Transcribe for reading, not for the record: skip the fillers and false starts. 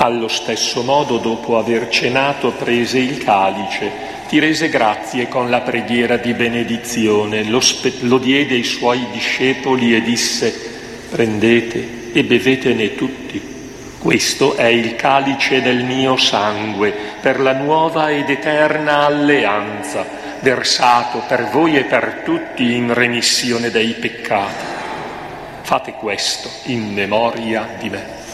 Allo stesso modo, dopo aver cenato, prese il calice, ti rese grazie con la preghiera di benedizione, lo diede ai suoi discepoli e disse: prendete e bevetene tutti. Questo è il calice del mio sangue, per la nuova ed eterna alleanza, versato per voi e per tutti in remissione dei peccati. Fate questo in memoria di me.